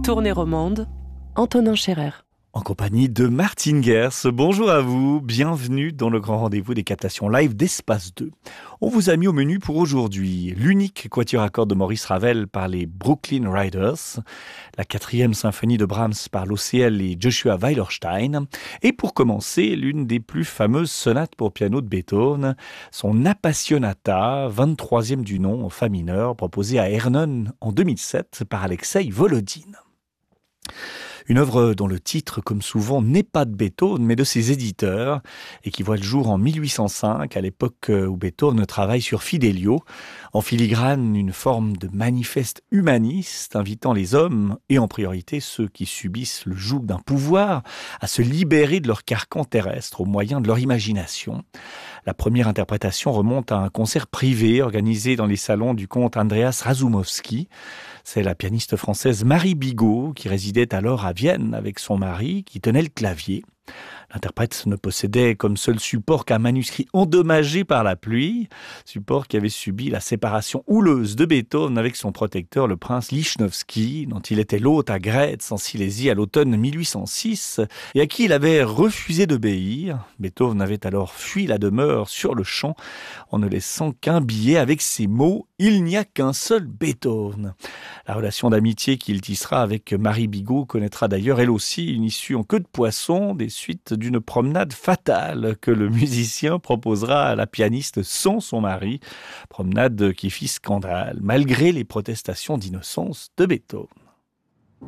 Tournée romande, Antonin Scherer. En compagnie de Martine Gers. Bonjour à vous, bienvenue dans le grand rendez-vous des captations live d'Espace 2. On vous a mis au menu pour aujourd'hui l'unique quatuor à cordes de Maurice Ravel par les Brooklyn Riders, la 4e symphonie de Brahms par l'OCL et Joshua Weilerstein, et pour commencer, l'une des plus fameuses sonates pour piano de Beethoven, son Appassionata, 23e du nom en fa mineur, proposé à Ernon en 2007 par Alexei Volodine. Une œuvre dont le titre, comme souvent, n'est pas de Beethoven, mais de ses éditeurs, et qui voit le jour en 1805, à l'époque où Beethoven travaille sur Fidelio. En filigrane, une forme de manifeste humaniste, invitant les hommes, et en priorité ceux qui subissent le joug d'un pouvoir, à se libérer de leur carcan terrestre au moyen de leur imagination. La première interprétation remonte à un concert privé organisé dans les salons du comte Andreas Razumowski. C'est la pianiste française Marie Bigot qui résidait alors à Vienne avec son mari qui tenait le clavier. L'interprète ne possédait comme seul support qu'un manuscrit endommagé par la pluie, support qui avait subi la séparation houleuse de Beethoven avec son protecteur, le prince Lichnowsky, dont il était l'hôte à Grätz en Silésie à l'automne 1806, et à qui il avait refusé d'obéir. Beethoven avait alors fui la demeure sur le champ, en ne laissant qu'un billet avec ces mots « Il n'y a qu'un seul Beethoven ». La relation d'amitié qu'il tissera avec Marie Bigot connaîtra d'ailleurs elle aussi une issue en queue de poisson, des suites d'une promenade fatale que le musicien proposera à la pianiste sans son mari, promenade qui fit scandale malgré les protestations d'innocence de Beethoven.